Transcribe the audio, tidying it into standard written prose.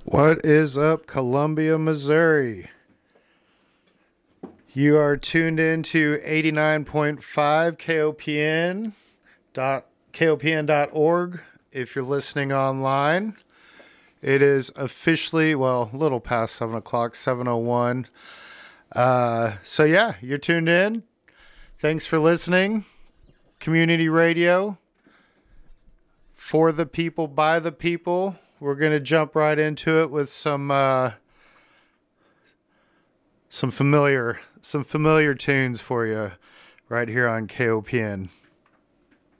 What is up, Columbia, Missouri? You are tuned in to 89.5 KOPN.org if you're listening online. It is officially, a little past 7 o'clock, 7:01. So yeah, you're tuned in. Thanks for listening. Community radio for the people, by the people. We're going to jump right into it with some familiar tunes for you right here on KOPN.